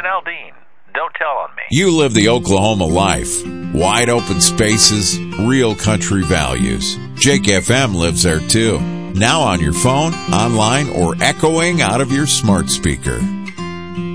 Jason Aldean. Don't tell on me. You live the Oklahoma life. Wide open spaces, real country values. Jake FM lives there too. Now on your phone, online, or echoing out of your smart speaker.